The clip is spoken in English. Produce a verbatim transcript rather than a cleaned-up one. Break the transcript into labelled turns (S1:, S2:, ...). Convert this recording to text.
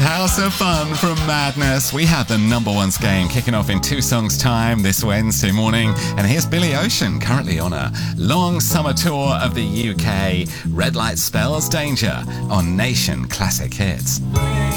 S1: House of Fun from Madness. We have the number ones game kicking off in two songs' time this Wednesday morning. And here's Billy Ocean, currently on a long summer tour of the U K. Red Light spells danger on Nation Classic Hits.